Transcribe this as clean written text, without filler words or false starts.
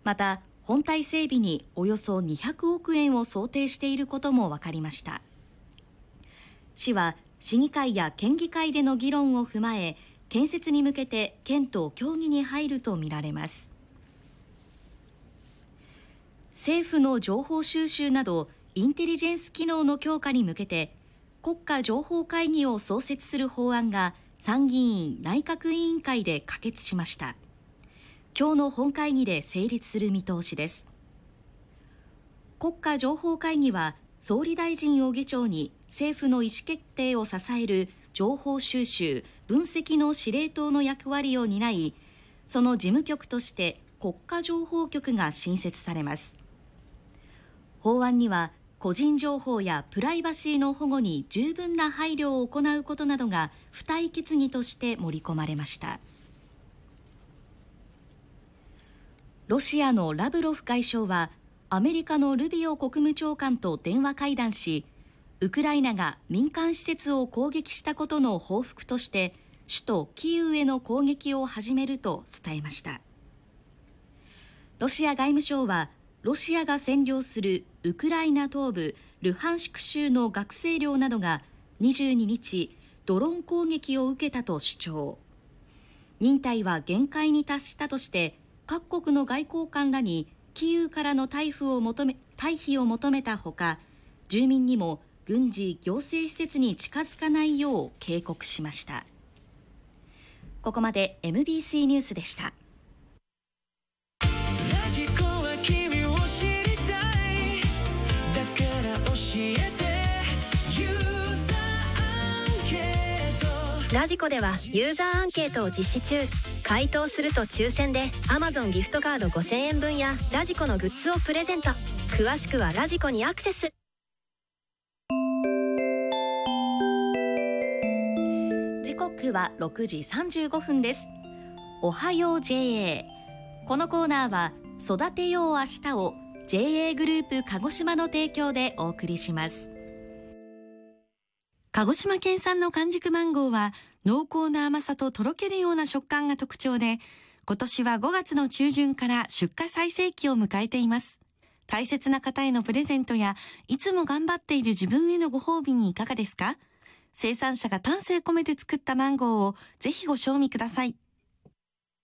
また本体整備におよそ200億円を想定していることも分かりました。市は市議会や県議会での議論を踏まえ、建設に向けて県と協議に入るとみられます。政府の情報収集などインテリジェンス機能の強化に向けて国家情報会議を創設する法案が参議院内閣委員会で可決しました。今日の本会議で成立する見通しです。国家情報会議は総理大臣を議長に政府の意思決定を支える情報収集・分析の司令塔の役割を担い、その事務局として国家情報局が新設されます。法案には個人情報やプライバシーの保護に十分な配慮を行うことなどが付帯決議として盛り込まれました。ロシアのラブロフ外相はアメリカのルビオ国務長官と電話会談し、ウクライナが民間施設を攻撃したことの報復として首都キーウへの攻撃を始めると伝えました。ロシア外務省はロシアが占領するウクライナ東部ルハンシク州の学生寮などが22日ドローン攻撃を受けたと主張。忍耐は限界に達したとして各国の外交官らにキーウからの退避を求めたほか、住民にも軍事行政施設に近づかないよう警告しました。ここまで MBC ニュースでした。 ラジコではユーザーアンケートを実施中。回答すると抽選で Amazon ギフトカード5000円分やラジコのグッズをプレゼント。詳しくはラジコにアクセス。 時刻は6時35分です。おはよう JA。 このコーナーは育てよう明日を JA グループ鹿児島の提供でお送りします。 鹿児島県産の完熟マンゴーは濃厚な甘さととろけるような食感が特徴で、今年は5月の中旬から出荷最盛期を迎えています。大切な方へのプレゼントやいつも頑張っている自分へのご褒美にいかがですか？生産者が丹精込めて作ったマンゴーをぜひご賞味ください。